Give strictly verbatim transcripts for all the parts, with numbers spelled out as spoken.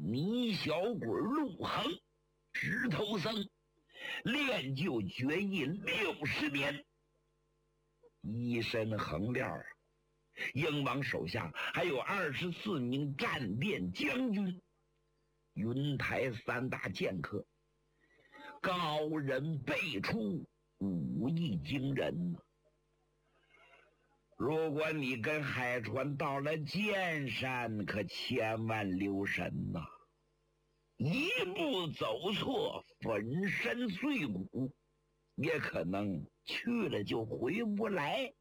泥小鬼陆恒，直头僧，练就绝艺六十年。一身横料啊，英王手下还有二十四名战殿将军，云台三大剑客，高人辈出，武艺惊人。如果你跟海川到了剑山，可千万留神呐、啊！一步走错，粉身碎骨，也可能去了就回不来。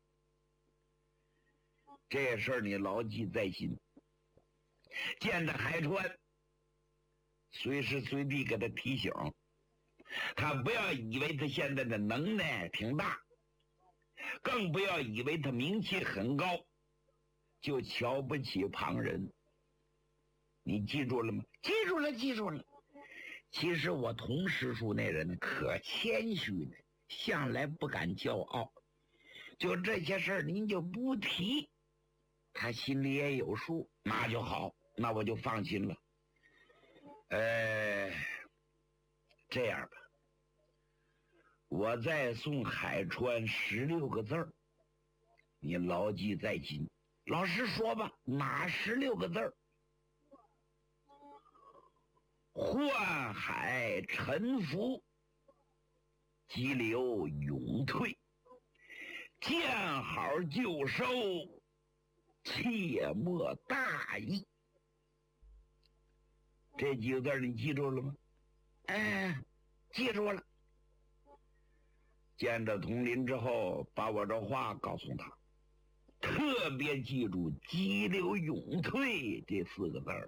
这事儿你牢记在心。见着海川，随时随地给他提醒，他不要以为他现在的能耐挺大，更不要以为他名气很高就瞧不起旁人。你记住了吗？记住了，记住了。其实我童师叔那人可谦虚的，向来不敢骄傲，就这些事儿您就不提，他心里也有数，那就好，那我就放心了。呃，这样吧，我再送海川十六个字儿，你牢记在心。老实说吧，哪十六个字儿？宦海沉浮，急流勇退，见好就收，切莫大意。这几个字你记住了吗？哎，记住了。见着佟林之后，把我这话告诉他，特别记住急流勇退这四个字儿。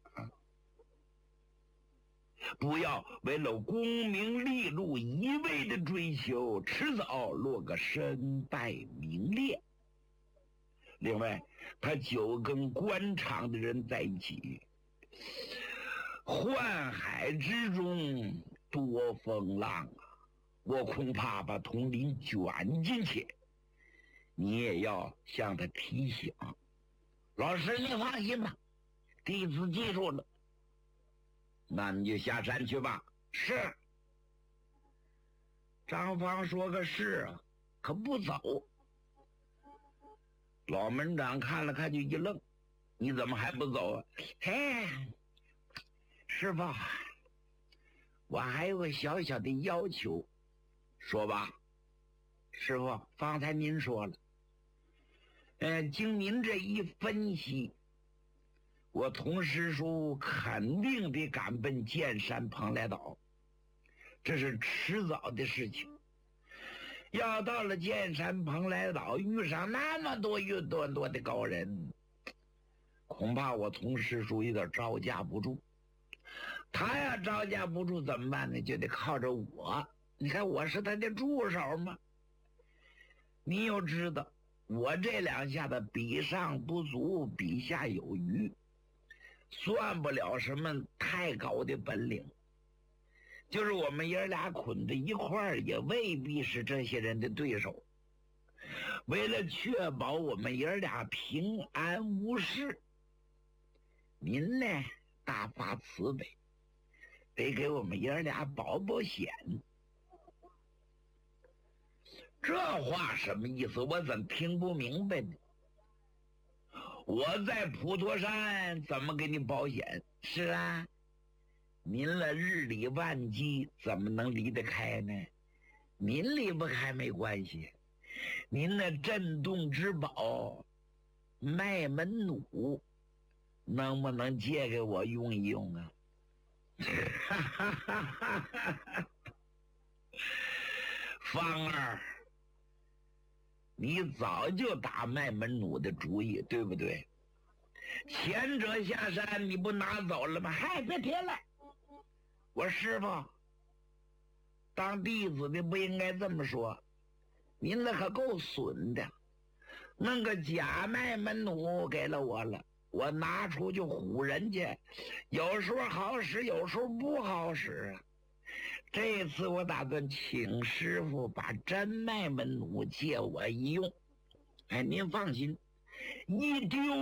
不要为了功名利禄一味的追求，迟早落个身败名裂。另外，他久跟官场的人在一起，宦海之中多风浪啊，我恐怕把佟林卷进去。你也要向他提醒。老师，你放心吧，弟子记住了。那你就下山去吧。是。张芳说个是啊，可不走。老门长看了看就一愣，你怎么还不走啊？嘿，师父，我还有个小小的要求。说吧。师父，方才您说了，呃，经您这一分析，我童师叔肯定得赶奔剑山蓬莱岛，这是迟早的事情。要到了剑山蓬莱岛，遇上那么多越多多的高人，恐怕我童师叔有点招架不住。他要招架不住怎么办呢？就得靠着我。你看我是他的助手嘛。你又知道我这两下子比上不足，比下有余，算不了什么太高的本领，就是我们爷俩捆在一块儿，也未必是这些人的对手。为了确保我们爷俩平安无事，您呢大发慈悲，得给我们爷俩保保险。这话什么意思？我怎听不明白呢？我在普陀山怎么给你保险？是啊，您了日理万机，怎么能离得开呢？您离不开没关系，您那镇洞之宝麦门弩能不能借给我用一用啊？芳儿，你早就打麦门弩的主意，对不对？前者下山你不拿走了吗？嗨，别提了。我师傅当弟子的不应该这么说，您那可够损的，弄个假麦门弩给了我了，我拿出去唬人家，有时候好使，有时候不好使啊。这次我打算请师傅把真麦门弩借我一用。哎，您放心，一丢